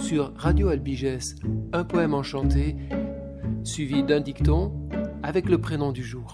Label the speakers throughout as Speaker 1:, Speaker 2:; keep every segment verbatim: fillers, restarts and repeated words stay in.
Speaker 1: sur Radio Albiges, un poème enchanté, suivi d'un dicton avec le prénom du jour.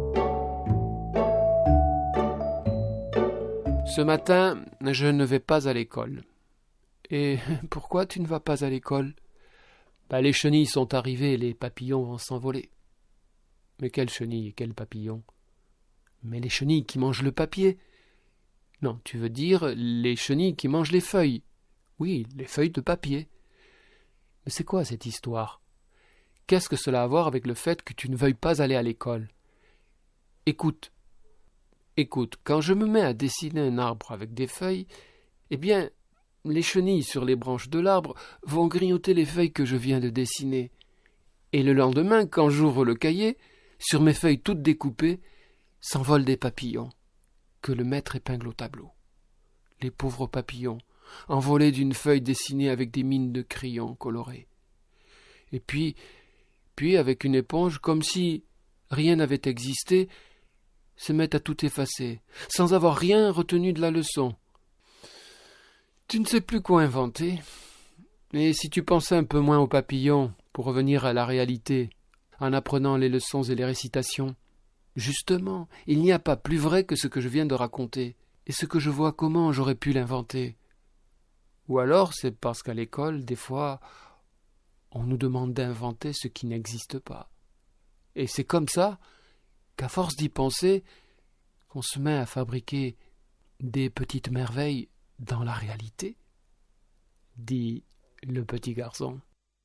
Speaker 1: Ce matin, je ne vais pas à l'école. Et pourquoi tu ne vas pas à l'école ? Bah, les chenilles sont arrivées et les papillons vont s'envoler. Mais quelles chenilles et quels papillons ? Mais les chenilles qui mangent le papier. Non, tu veux dire les chenilles qui mangent les feuilles. Oui, les feuilles de papier. Mais c'est quoi cette histoire ? Qu'est-ce que cela a à voir avec le fait que tu ne veuilles pas aller à l'école ? Écoute, écoute, quand je me mets à dessiner un arbre avec des feuilles, eh bien, les chenilles sur les branches de l'arbre vont grignoter les feuilles que je viens de dessiner. Et le lendemain, quand j'ouvre le cahier, sur mes feuilles toutes découpées, s'envolent des papillons, que le maître épingle au tableau. Les pauvres papillons, envolés d'une feuille dessinée avec des mines de crayons colorés. Et puis, puis avec une éponge, comme si rien n'avait existé, se mettent à tout effacer, sans avoir rien retenu de la leçon. Tu ne sais plus quoi inventer. Et si tu pensais un peu moins aux papillons, pour revenir à la réalité, en apprenant les leçons et les récitations, justement, il n'y a pas plus vrai que ce que je viens de raconter, et ce que je vois comment j'aurais pu l'inventer. Ou alors c'est parce qu'à l'école, des fois, on nous demande d'inventer ce qui n'existe pas. Et c'est comme ça qu'à force d'y penser, qu'on se met à fabriquer des petites merveilles dans la réalité, dit le petit garçon.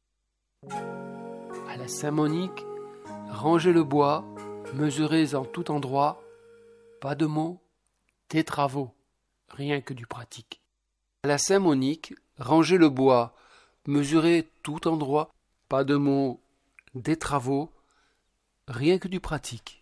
Speaker 1: À la Saint-Monique, rangez le bois, mesurez en tout endroit, pas de mots, des travaux, rien que du pratique. À la Saint-Monique, rangez le bois, mesurez tout endroit, pas de mots, des travaux, rien que du pratique.